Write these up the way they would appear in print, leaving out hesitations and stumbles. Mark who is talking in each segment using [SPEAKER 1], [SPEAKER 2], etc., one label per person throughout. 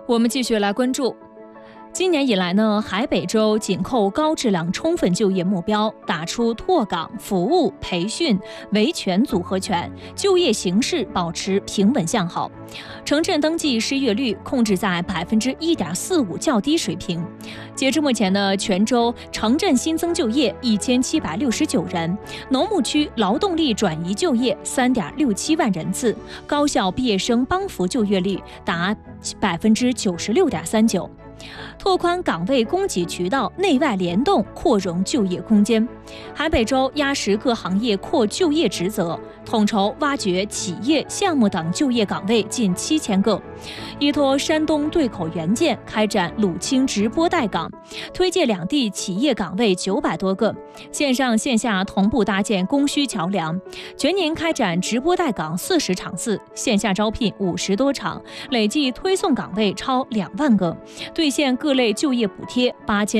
[SPEAKER 1] 我们继续来关注。今年以来呢，海北州紧扣高质量充分就业目标，打出拓岗、服务、培训、维权组合拳，就业形势保持平稳向好，城镇登记失业率控制在1.45%较低水平。截至目前呢，全州城镇新增就业1769人，农牧区劳动力转移就业3.67万人次，高校毕业生帮扶就业率达96.39%。拓宽岗位供给渠道，内外联动，扩容就业空间。海北州压实各行业扩就业职责，统筹挖掘企业、项目等就业岗位近7000个。依托山东对口援建，开展鲁青直播带岗，推介两地企业岗位900多个，线上线下同步搭建供需桥梁。全年开展直播带岗40场次，线下招聘50多场，累计推送岗位超2万个，兑现各类就业补贴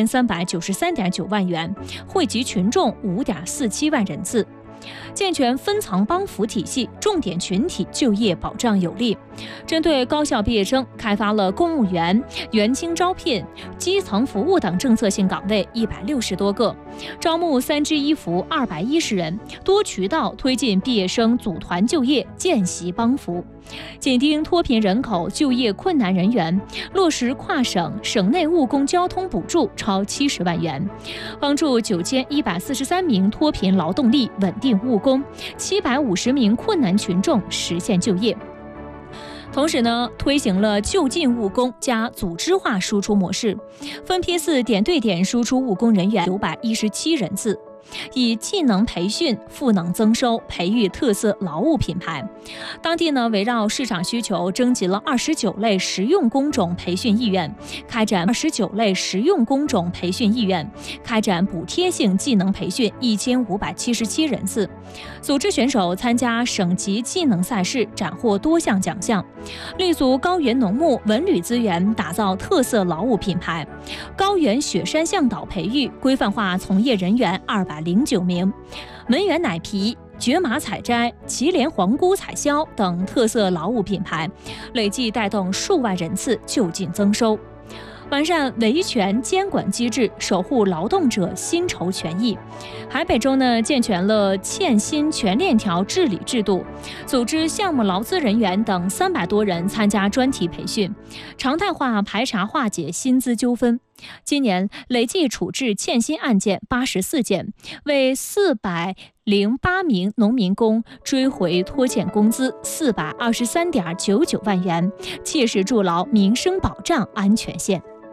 [SPEAKER 1] 8393.9万元，惠及群众5.47万人次。健全分层帮扶体系，重点群体就业保障有力。针对高校毕业生，开发了公务员、援青招聘、基层服务等政策性岗位160多个，招募3支1扶210人，多渠道推进毕业生组团就业、见习帮扶。紧盯脱贫人口、就业困难人员，落实跨省、省内务工交通补助超70万元，帮助9143名脱贫劳动力稳定务工，750名困难群众实现就业。同时呢，推行了就近务工加组织化输出模式，分批次点对点输出务工人员917人次，以技能培训、赋能增收，培育特色劳务品牌。当地呢，围绕市场需求，征集了29类实用工种培训意愿，开展29类实用工种培训意愿，开展补贴性技能培训1577人次。组织选手参加省级技能赛事，斩获多项奖项。立足高原农牧文旅资源，打造特色劳务品牌。高原雪山向导培育规范化从业人员209名，门源奶皮、蕨麻采摘、祁连黄菇采销等特色劳务品牌，累计带动数万人次就近增收。完善维权监管机制，守护劳动者薪酬权益。海北州呢，健全了欠薪全链条治理制度，组织项目劳资人员等300多人参加专题培训，常态化排查化解薪资纠纷。今年累计处置欠薪案件84件，为408名农民工追回拖欠工资423.99万元，切实筑牢民生保障安全线。